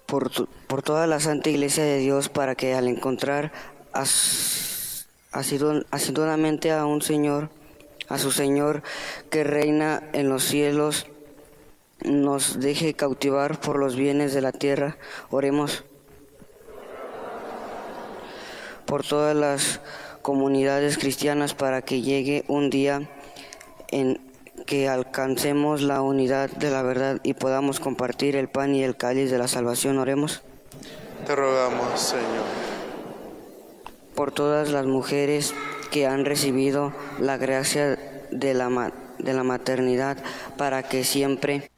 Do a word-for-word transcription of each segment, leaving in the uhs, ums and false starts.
por, tu, por toda la Santa Iglesia de Dios, para que al encontrar as, asidu, asiduamente a un Señor, a su Señor que reina en los cielos, nos deje cautivar por los bienes de la tierra. Oremos por todas las comunidades cristianas, para que llegue un día en que alcancemos la unidad de la verdad y podamos compartir el pan y el cáliz de la salvación. Oremos. Te rogamos, Señor. Por todas las mujeres que han recibido la gracia de la, de la maternidad, para que siempre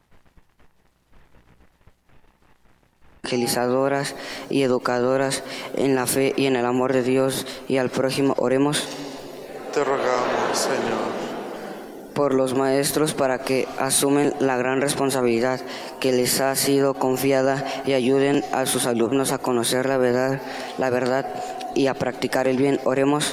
evangelizadoras y educadoras en la fe y en el amor de Dios y al prójimo. Oremos. Te rogamos, Señor. Por los maestros, para que asumen la gran responsabilidad que les ha sido confiada y ayuden a sus alumnos a conocer la verdad, la verdad y a practicar el bien. Oremos.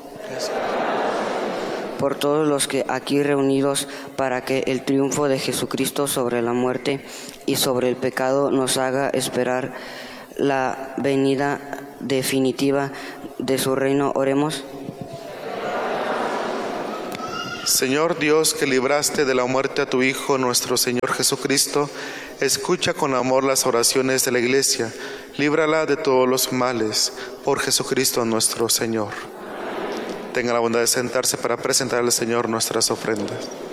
Por todos los que aquí reunidos, para que el triunfo de Jesucristo sobre la muerte y sobre el pecado nos haga esperar la venida definitiva de su reino. Oremos. Señor Dios, que libraste de la muerte a tu Hijo, nuestro Señor Jesucristo, escucha con amor las oraciones de la Iglesia, líbrala de todos los males, por Jesucristo nuestro Señor. Tenga la bondad de sentarse para presentar al Señor nuestras ofrendas.